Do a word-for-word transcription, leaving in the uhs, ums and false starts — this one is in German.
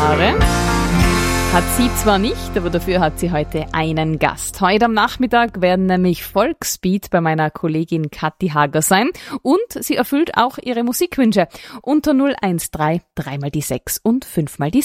Haare. Hat sie zwar nicht, aber dafür hat sie heute einen Gast. Heute am Nachmittag werden nämlich Volksbeat bei meiner Kollegin Kathi Hager sein und sie erfüllt auch ihre Musikwünsche unter null eins drei, drei mal die sechs und fünf mal die